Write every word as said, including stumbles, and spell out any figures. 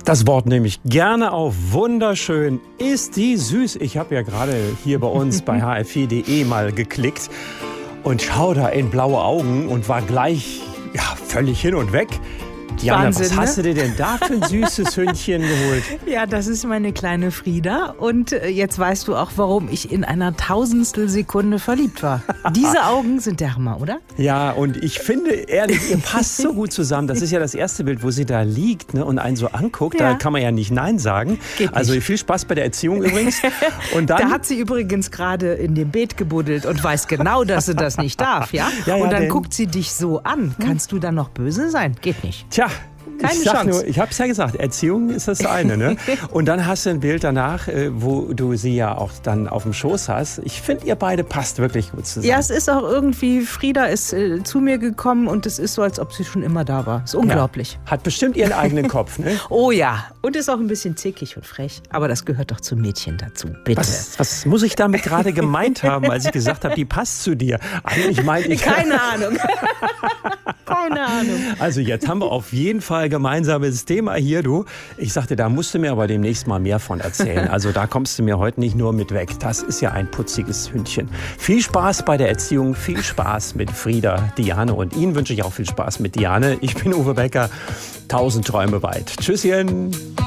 Das Wort nehme ich gerne auf. Wunderschön. Ist die süß? Ich habe ja gerade hier bei uns bei h f vier punkt de mal geklickt und schau da in blaue Augen und war gleich ja, völlig hin und weg. Diana, Wahnsinn, was hast ne? du dir denn da für ein süßes Hündchen geholt? Ja, das ist meine kleine Frieda. Und jetzt weißt du auch, warum ich in einer Tausendstel Sekunde verliebt war. Diese Augen sind der Hammer, oder? Ja, und ich finde, ehrlich, ihr passt so gut zusammen. Das ist ja das erste Bild, wo sie da liegt, ne, und einen so anguckt. Ja. Da kann man ja nicht Nein sagen. Geht nicht. Also viel Spaß bei der Erziehung übrigens. Und dann, Da hat sie übrigens gerade in dem Beet gebuddelt und weiß genau, dass sie das nicht darf, ja? Ja, ja, und dann denn- guckt sie dich so an. Kannst du dann noch böse sein? Geht nicht. Tja, Keine ich sag Chance. nur, ich hab's ja gesagt, Erziehung ist das eine, ne? Und dann hast du ein Bild danach, äh, wo du sie ja auch dann auf dem Schoß hast. Ich finde, ihr beide passt wirklich gut zusammen. Ja, es ist auch irgendwie, Frieda ist äh, zu mir gekommen und es ist so, als ob sie schon immer da war. Ist unglaublich. Ja. Hat bestimmt ihren eigenen Kopf, ne? Oh ja, und ist auch ein bisschen zickig und frech. Aber das gehört doch zum Mädchen dazu, bitte. Was, was muss ich damit gerade gemeint haben, als ich gesagt habe, die passt zu dir? Eigentlich meinte ich... Keine Ahnung. Keine Ahnung. Also jetzt haben wir auf jeden Fall gemeinsames Thema hier, du. Ich sagte, da musst du mir aber demnächst mal mehr von erzählen. Also da kommst du mir heute nicht nur mit weg. Das ist ja ein putziges Hündchen. Viel Spaß bei der Erziehung, viel Spaß mit Frieda, Diane und Ihnen wünsche ich auch viel Spaß mit Diane. Ich bin Uwe Becker, tausend Träume weit. Tschüsschen.